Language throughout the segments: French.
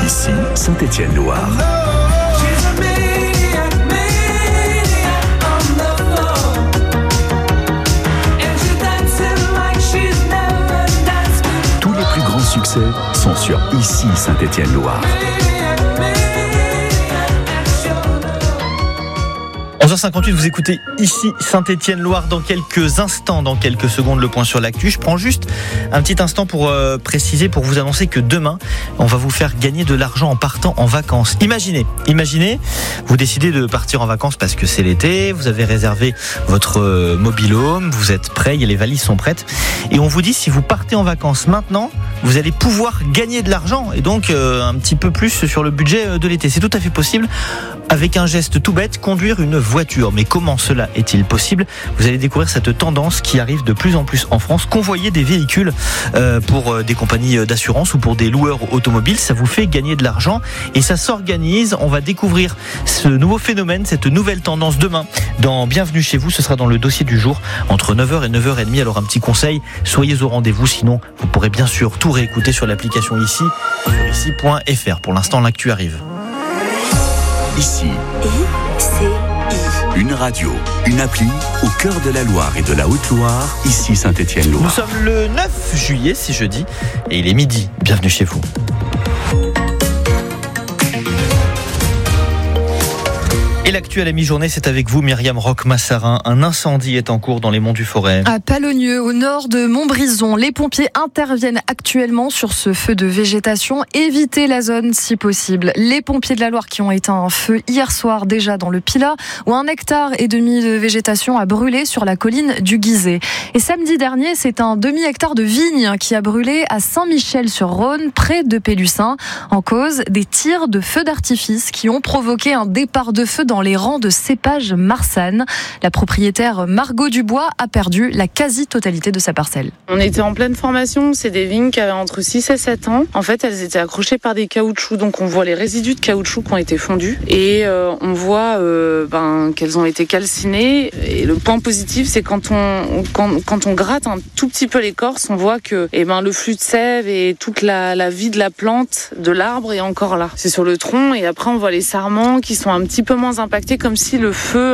Ici, Saint-Étienne-Loire. Tous les plus grands succès sont sur Ici, Saint-Étienne-Loire. 11h58, vous écoutez Ici Saint-Étienne-Loire. Dans quelques instants, dans quelques secondes, le point sur l'actu. Je prends juste un petit instant pour préciser, pour vous annoncer que demain, on va vous faire gagner de l'argent en partant en vacances. Imaginez, vous décidez de partir en vacances parce que c'est l'été, vous avez réservé votre mobil-home, vous êtes prêts, les valises sont prêtes. Et on vous dit, si vous partez en vacances maintenant, vous allez pouvoir gagner de l'argent et donc un petit peu plus sur le budget de l'été. C'est tout à fait possible avec un geste tout bête, conduire une voiture. Mais comment cela est-il possible ? Vous allez découvrir cette tendance qui arrive de plus en plus en France. Convoyer des véhicules pour des compagnies d'assurance ou pour des loueurs automobiles, ça vous fait gagner de l'argent et ça s'organise. On va découvrir ce nouveau phénomène, cette nouvelle tendance demain dans Bienvenue chez vous. Ce sera dans le dossier du jour entre 9h et 9h30. Alors un petit conseil, soyez au rendez-vous, sinon vous pourrez bien sûr tout réécouter sur l'application Ici, sur ici.fr. Pour l'instant, l'actu arrive. Ici, une radio, une appli au cœur de la Loire et de la Haute-Loire. Ici Saint-Étienne-Loire. Nous sommes le 9 juillet, c'est jeudi, et il est midi. Bienvenue chez vous. Et l'actu à la mi-journée, c'est avec vous, Myriam Roch-Massarin. Un incendie est en cours dans les monts du Forêt. À Palogneux, au nord de Montbrison, les pompiers interviennent actuellement sur ce feu de végétation. Évitez la zone si possible. Les pompiers de la Loire qui ont éteint un feu hier soir déjà dans le Pilat, où 1,5 hectare de végétation a brûlé sur la colline du Guizet. Et samedi dernier, c'est un demi-hectare de vigne qui a brûlé à Saint-Michel-sur-Rhône, près de Pélussin. En cause, des tirs de feux d'artifice qui ont provoqué un départ de feu dans les rangs de cépages Marsanne. La propriétaire Margot Dubois a perdu la quasi-totalité de sa parcelle. On était en pleine formation, c'est des vignes qui avaient entre 6 et 7 ans. En fait, elles étaient accrochées par des caoutchoucs, donc on voit les résidus de caoutchouc qui ont été fondus et on voit qu'elles ont été calcinées. Et le point positif, c'est quand on gratte un tout petit peu l'écorce, on voit que le flux de sève et toute la vie de la plante, de l'arbre est encore là. C'est sur le tronc et après on voit les sarments qui sont un petit peu moins impacté, comme si le feu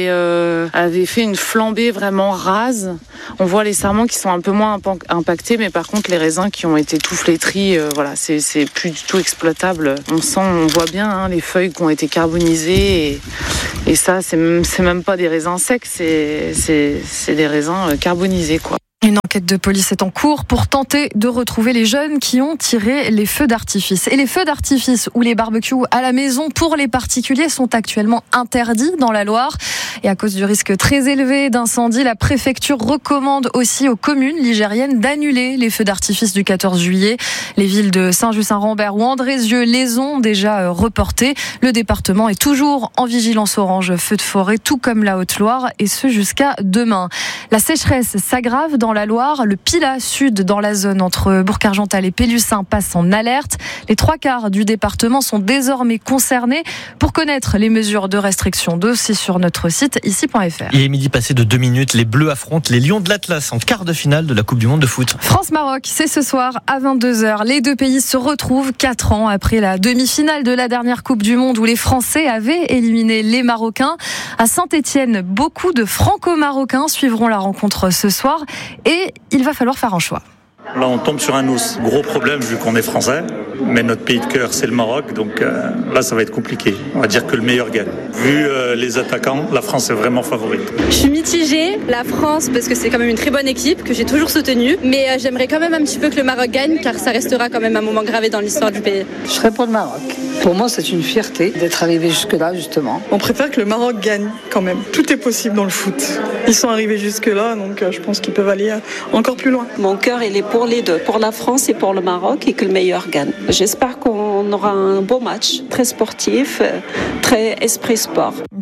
avait fait une flambée vraiment rase. On voit les sarments qui sont un peu moins impactés, mais par contre les raisins qui ont été tout flétris, c'est plus du tout exploitable. On voit bien les feuilles qui ont été carbonisées et ça c'est même pas des raisins secs, c'est des raisins carbonisés quoi. Une enquête de police est en cours pour tenter de retrouver les jeunes qui ont tiré les feux d'artifice. Et les feux d'artifice ou les barbecues à la maison pour les particuliers sont actuellement interdits dans la Loire. Et à cause du risque très élevé d'incendie, la préfecture recommande aussi aux communes ligériennes d'annuler les feux d'artifice du 14 juillet. Les villes de Saint-Just-Saint-Rambert ou Andrézieux les ont déjà reportés. Le département est toujours en vigilance orange feu de forêt, tout comme la Haute-Loire, et ce jusqu'à demain. La sécheresse s'aggrave dans la Loire. Le Pilat Sud, dans la zone entre Bourg-Argental et Pélussin, passe en alerte. Les 3/4 du département sont désormais concernés. Pour connaître les mesures de restriction d'eau, c'est sur notre site ici.fr. Il est midi passé de 2 minutes. Les Bleus affrontent les Lions de l'Atlas en quart de finale de la Coupe du Monde de foot. France-Maroc, c'est ce soir à 22h. Les deux pays se retrouvent 4 ans après la demi-finale de la dernière Coupe du Monde où les Français avaient éliminé les Marocains. À Saint-Étienne, beaucoup de Franco-Marocains suivront la rencontre ce soir et il va falloir faire un choix. Là, on tombe sur un os. Gros problème vu qu'on est français, mais notre pays de cœur, c'est le Maroc. Donc là, ça va être compliqué. On va dire que le meilleur gagne. Vu les attaquants, la France est vraiment favorite. Je suis mitigée. La France, parce que c'est quand même une très bonne équipe que j'ai toujours soutenue. Mais j'aimerais quand même un petit peu que le Maroc gagne, car ça restera quand même un moment gravé dans l'histoire du pays. Je serais pour le Maroc. Pour moi, c'est une fierté d'être arrivé jusque-là, justement. On préfère que le Maroc gagne, quand même. Tout est possible dans le foot. Ils sont arrivés jusque-là, donc je pense qu'ils peuvent aller encore plus loin. Mon cœur, il est pour les deux, pour la France et pour le Maroc, et que le meilleur gagne. J'espère qu'on aura un beau match, très sportif, très esprit sport.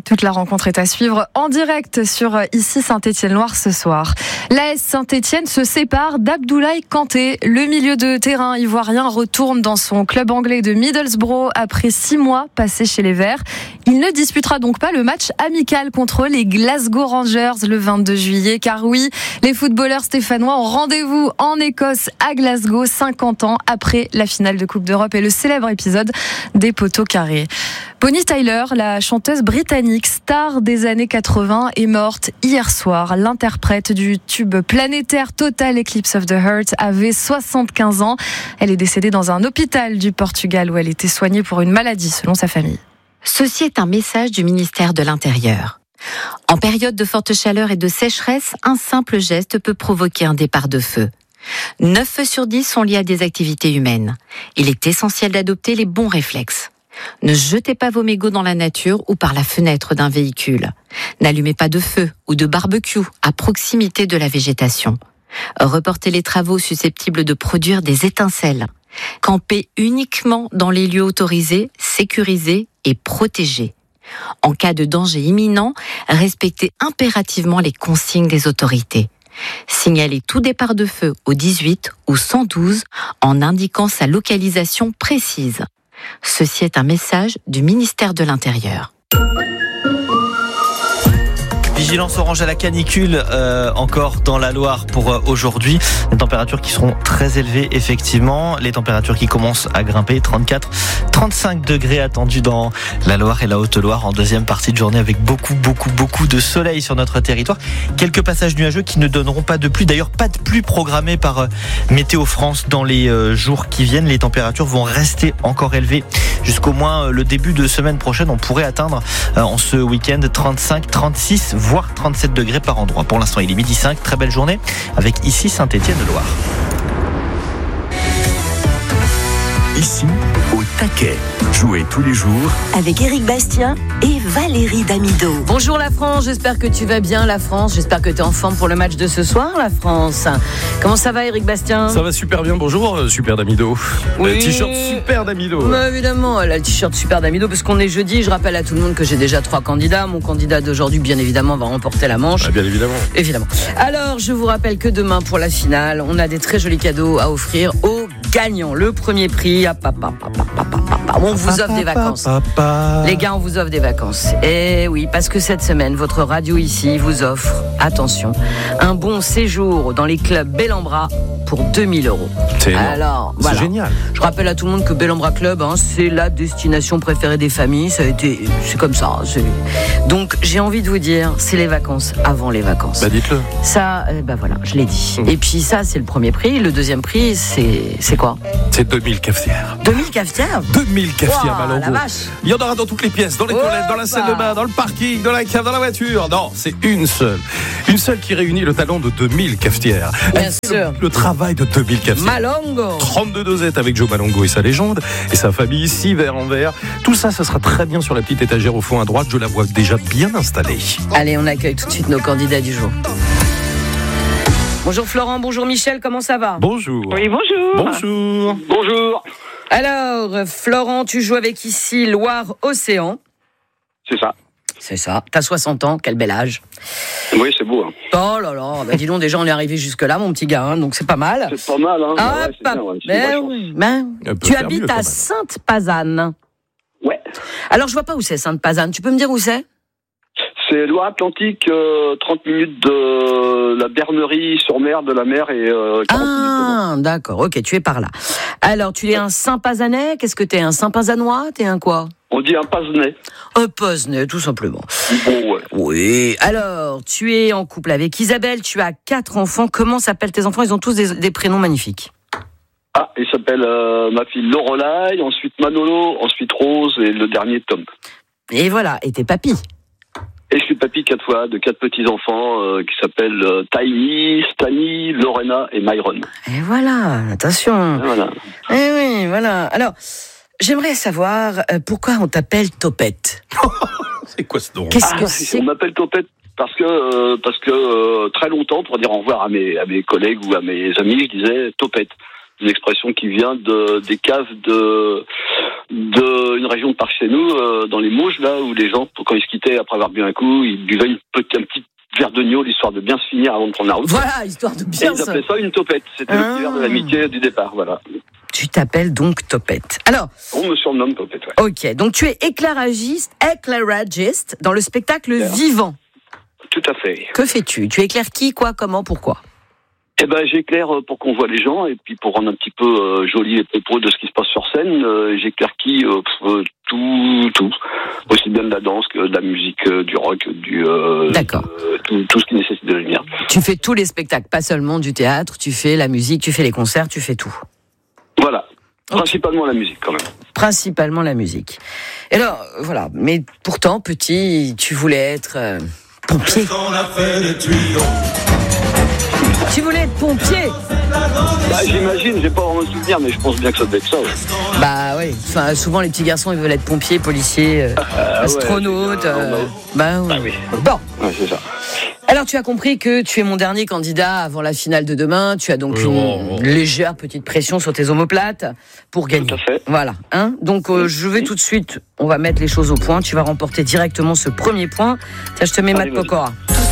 Toute la rencontre est à suivre en direct sur Ici Saint-Étienne-Loire ce soir. L'AS Saint-Étienne se sépare d'Abdoulaye Kanté. Le milieu de terrain ivoirien retourne dans son club anglais de Middlesbrough après 6 mois passés chez les Verts. Il ne disputera donc pas le match amical contre les Glasgow Rangers le 22 juillet. Car oui, les footballeurs stéphanois ont rendez-vous en Écosse à Glasgow 50 ans après la finale de Coupe d'Europe et le célèbre épisode des poteaux carrés. Bonnie Tyler, la chanteuse britannique star des années 80, est morte hier soir. L'interprète du tube planétaire Total Eclipse of the Heart avait 75 ans. Elle est décédée dans un hôpital du Portugal où elle était soignée pour une maladie, selon sa famille. Ceci est un message du ministère de l'Intérieur. En période de forte chaleur et de sécheresse, un simple geste peut provoquer un départ de feu. 9 feux sur 10 sont liés à des activités humaines. Il est essentiel d'adopter les bons réflexes. Ne jetez pas vos mégots dans la nature ou par la fenêtre d'un véhicule. N'allumez pas de feu ou de barbecue à proximité de la végétation. Reportez les travaux susceptibles de produire des étincelles. Campez uniquement dans les lieux autorisés, sécurisés et protégés. En cas de danger imminent, respectez impérativement les consignes des autorités. Signalez tout départ de feu au 18 ou 112 en indiquant sa localisation précise. Ceci est un message du ministère de l'Intérieur. Vigilance orange à la canicule encore dans la Loire pour aujourd'hui. Des températures qui seront très élevées effectivement. Les températures qui commencent à grimper, 34, 35 degrés attendus dans la Loire et la Haute-Loire en deuxième partie de journée avec beaucoup de soleil sur notre territoire. Quelques passages nuageux qui ne donneront pas de pluie. D'ailleurs, pas de pluie programmée par Météo France dans les jours qui viennent. Les températures vont rester encore élevées jusqu'au moins le début de semaine prochaine. On pourrait atteindre en ce week-end 35, 36, voire 37 degrés par endroit. Pour l'instant, il est 12h05. Très belle journée avec Ici Saint-Étienne-Loire. Ici, au taquet. Jouez tous les jours avec Éric Bastien et Valérie Damido. Bonjour la France, j'espère que tu vas bien la France. J'espère que tu es en forme pour le match de ce soir la France. Comment ça va Éric Bastien ? Ça va super bien, bonjour Super Damido. Oui. Le t-shirt Super Damido. Bah, évidemment, le t-shirt Super Damido parce qu'on est jeudi. Je rappelle à tout le monde que j'ai déjà 3 candidats. Mon candidat d'aujourd'hui bien évidemment va remporter la manche. Ah, bien évidemment. Alors je vous rappelle que demain pour la finale, on a des très jolis cadeaux à offrir aux gagnants. Le premier prix, on vous offre des vacances. Les gars, on vous offre des vacances. Et oui, parce que cette semaine, votre radio ici vous offre, attention, un bon séjour dans les clubs Bellambra pour 2000 €. C'est énorme. Alors, voilà. C'est génial. Je rappelle à tout le monde que Bellambra Club, c'est la destination préférée des familles. C'est comme ça. Donc, j'ai envie de vous dire, c'est les vacances avant les vacances. Bah, dites-le. Ça, voilà, je l'ai dit. Et puis ça, c'est le premier prix. Le deuxième prix, c'est quoi ? C'est 2000 cafetières. 2000 cafetières ? 2000 cafetières, wow, la vache. Il y y en aura dans toutes les pièces, dans les toilettes, dans la salle de bain, dans le parking, dans la cave, dans la voiture. Non, c'est une seule. Une seule qui réunit le talent de 2000 cafetières. Bien sûr. Le travail de 2000 cafetières. Malongo. 32 dosettes avec Joe Malongo et sa légende. Et sa famille, 6 verres en verre. Tout ça, ça sera très bien sur la petite étagère au fond à droite. Je la vois déjà bien installée. Allez, on accueille tout de suite nos candidats du jour. Bonjour Florent, bonjour Michel, comment ça va ? Bonjour. Oui, bonjour. Bonjour. Bonjour. Alors, Florent, tu joues avec ici Loire-Océan. C'est ça. C'est ça. T'as 60 ans, quel bel âge. Oui, c'est beau. Hein. Oh là là, bah dis donc, déjà on est arrivé jusque-là, mon petit gars, hein, donc c'est pas mal. C'est pas mal, hein. Ah, ouais, pas... bien, ouais. Tu habites à Sainte-Pazanne. Ouais. Alors, je vois pas où c'est Sainte-Pazanne. Tu peux me dire où c'est ? C'est Loire-Atlantique, 30 minutes de la Bernerie sur mer, de la mer et 40 minutes. D'accord, ok, tu es par là. Alors, tu es un Saint-Pazannais ? Qu'est-ce que t'es, un Saint-Pazannois ? T'es un quoi ? On dit un Pazenais. Un Pazenais, tout simplement. Bon, ouais. Oui. Alors, tu es en couple avec Isabelle, tu as 4 enfants. Comment s'appellent tes enfants ? Ils ont tous des prénoms magnifiques. Ah, il s'appelle ma fille Lorelai, ensuite Manolo, ensuite Rose et le dernier Tom. Et voilà, et t'es papy. Et je suis papy 4 fois de 4 petits-enfants qui s'appellent Tiny, Stani, Lorena et Myron. Et voilà, attention. Et voilà. Eh oui, voilà. Alors, j'aimerais savoir pourquoi on t'appelle Topette. C'est quoi ce nom ? Qu'est-ce que c'est ? On m'appelle Topette parce que très longtemps, pour dire au revoir à mes collègues ou à mes amis, je disais Topette. Une expression qui vient des caves de une région de par chez nous, dans les Mauges, là, où les gens, quand ils se quittaient après avoir bu un coup, ils buvaient un petit verre de gnôle, histoire de bien se finir avant de prendre la route. Voilà, histoire de bien se... Ils appelaient ça une topette. C'était le petit verre de l'amitié du départ, voilà. Tu t'appelles donc Topette. Alors. On me surnomme Topette, ouais. Ok, donc tu es éclairagiste dans le spectacle Vivant. Tout à fait. Que fais-tu ? Tu éclaires qui, quoi, comment, pourquoi ? Eh ben, j'éclaire pour qu'on voit les gens, et puis pour rendre un petit peu joli et propos de ce qui se passe sur scène, j'éclaire tout. Aussi bien de la danse que de la musique, du rock, D'accord. Tout ce qui nécessite de la lumière. Tu fais tous les spectacles, pas seulement du théâtre, tu fais la musique, tu fais les concerts, tu fais tout. Voilà. Principalement la musique, quand même. Principalement la musique. Et alors, voilà. Mais pourtant, petit, tu voulais être pompier. Tu voulais être pompier. Bah, j'imagine, j'ai pas vraiment le souvenir, mais je pense bien que ça devait être ça. Ouais. Bah oui, enfin, souvent les petits garçons ils veulent être pompiers, policiers, astronautes. Oui. Bon. Ouais, c'est ça. Alors tu as compris que tu es mon dernier candidat avant la finale de demain. Tu as donc une légère petite pression sur tes omoplates pour gagner. Tout à fait. Voilà. Donc je vais tout de suite, on va mettre les choses au point. Tu vas remporter directement ce premier point. Tiens, je te mets Matt Pokora.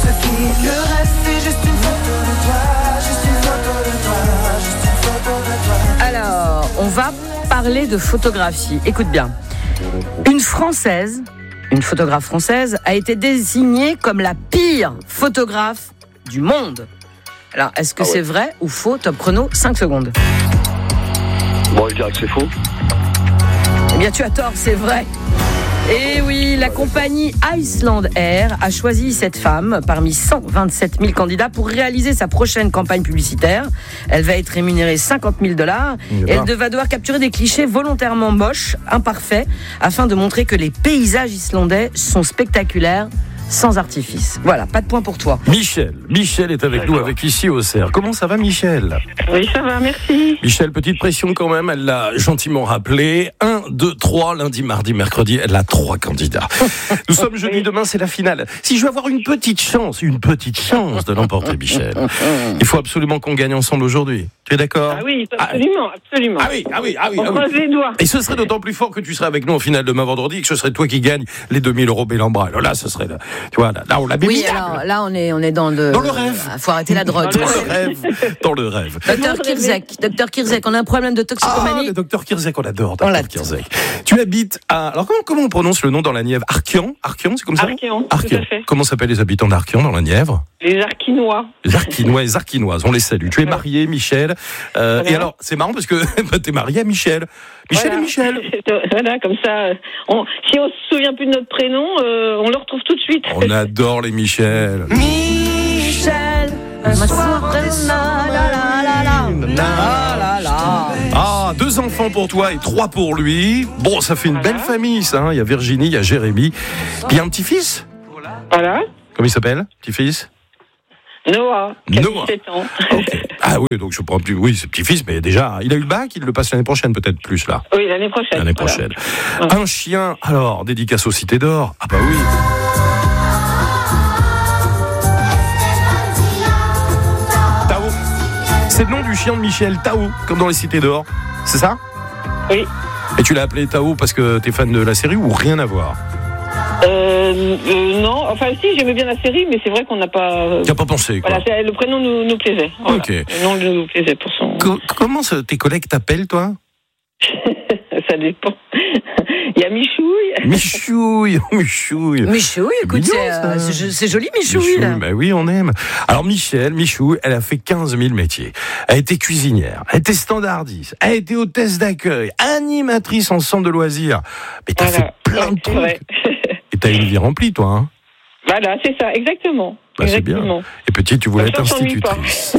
Alors, on va parler de photographie. Écoute bien. Une photographe française, a été désignée comme la pire photographe du monde. Alors, est-ce que c'est vrai ou faux ? Top chrono, 5 secondes. Bon, je dirais que c'est faux. Eh bien, tu as tort, c'est vrai. Et oui, la compagnie Iceland Air a choisi cette femme parmi 127 000 candidats pour réaliser sa prochaine campagne publicitaire. Elle va être rémunérée $50 000 et elle va devoir capturer des clichés volontairement moches, imparfaits, afin de montrer que les paysages islandais sont spectaculaires, sans artifice. Voilà, pas de point pour toi. Michel est avec nous, avec ici au CERF. Comment ça va, Michel ? Oui, ça va, merci. Michel, petite pression quand même, elle l'a gentiment rappelé. 1, 2, 3, lundi, mardi, mercredi, elle a 3 candidats. Nous sommes jeudi, demain c'est la finale. Si je veux avoir une petite chance de l'emporter, Michel, il faut absolument qu'on gagne ensemble aujourd'hui. Tu es d'accord ? Ah oui, absolument. Ah oui. On croise les doigts. Et ce serait d'autant plus fort que tu serais avec nous en finale demain vendredi, que ce serait toi qui gagne les 2 000 € Bellambra. Alors là, ce serait... Tu vois, là on l'a bien. Oui, alors là, on est dans le rêve. Faut arrêter la drogue. Dans le rêve. Docteur Kirzek, on a un problème de toxicomanie. Le docteur Kirzek, on adore. Docteur Kirzek. Tu habites à... Alors comment on prononce le nom dans la Nièvre ? Arquian, c'est comme ça ? Arquian, tout à fait. Comment s'appellent les habitants d'Arquian dans la Nièvre ? Les Arquinois. Les Arquinois et les Arquinoises, on les salue. Tu es marié, Michel. Et alors, c'est marrant parce que t'es marié à Michel. Et Michel. Voilà, comme ça, si on se souvient plus de notre prénom, on le retrouve tout de suite. On adore les Michel. Michel, Ah, 2 enfants pour toi et 3 pour lui. Bon, ça fait une belle famille, ça. Il y a Virginie, il y a Jérémy. Puis il y a un petit-fils. Voilà. Comment il s'appelle, petit-fils ? Noah, 17 ans. Okay. Ah oui, donc je prends plus. Oui, c'est petit-fils, mais déjà, il a eu le bac, il le passe l'année prochaine, peut-être plus là. Oui, l'année prochaine. Voilà. Un chien, alors, dédicace aux Cités d'Or. Ah bah oui. Tao. C'est le nom du chien de Michel, Tao, comme dans les Cités d'Or. C'est ça ? Oui. Et tu l'as appelé Tao parce que t'es fan de la série ou rien à voir ? Non, enfin si, j'aimais bien la série, mais c'est vrai qu'on n'a pas... Tu n'as pas pensé, quoi. Voilà, le prénom nous plaisait. Voilà. Ok. Le nom nous plaisait pour son... Comment tes collègues t'appellent, toi ? Ça dépend. Il y a Michouille. Michouille, écoute, c'est joli Michouille. Bah oui, on aime. Alors Michouille, elle a fait 15 000 métiers. Elle a été cuisinière, elle a été standardiste, elle a été hôtesse d'accueil, animatrice en centre de loisirs. Mais t'as fait plein de trucs. Ouais. Et t'as une vie remplie, toi, hein ? Voilà, c'est ça, exactement. Bah, c'est bien. Et petite, tu voulais être institutrice.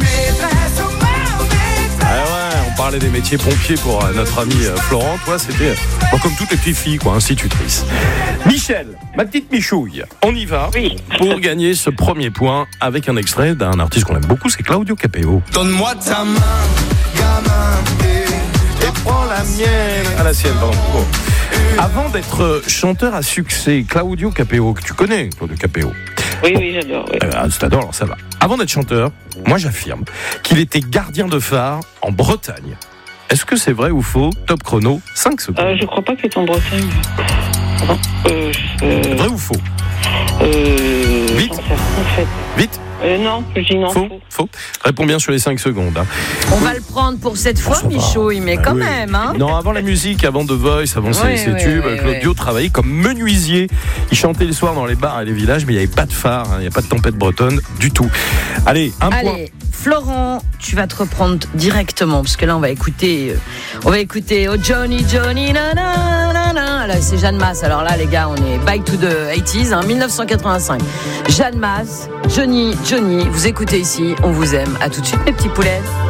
Ah ouais, on parlait des métiers pompiers pour notre amie Florent. Toi, c'était comme toutes les petites filles, quoi, institutrice. Michel, ma petite Michouille, on y va pour gagner ce premier point avec un extrait d'un artiste qu'on aime beaucoup, c'est Claudio Capeo. Donne-moi ta main, gamin, et prends la mienne. À la sienne, pardon. Bon. Avant d'être chanteur à succès, Claudio Capeo, que tu connais, Claudio Capeo. Oui, j'adore. Oui. T'adores, alors ça va. Avant d'être chanteur, moi j'affirme qu'il était gardien de phare en Bretagne. Est-ce que c'est vrai ou faux? Top chrono, 5 secondes. Je crois pas qu'il est en Bretagne. Vrai ou faux? Vite. Vite. Non, je dis non. Faux. Réponds bien sur les 5 secondes. Hein. On va le prendre pour cette fois, Michaud, mais quand même. Hein. Non, avant la musique, avant The Voice, avant ses tubes, Claudio travaillait comme menuisier. Il chantait le soir dans les bars et les villages, mais il n'y avait pas de phare, il n'y a pas de tempête bretonne du tout. Allez, un point. Florent, tu vas te reprendre directement, parce que là, on va écouter Oh Johnny, na na na na. Là, c'est Jeanne Masse. Alors là, les gars, on est back to the 80s, 1985. Jeanne Masse, Johnny, vous écoutez ici, on vous aime. À tout de suite, mes petits poulets.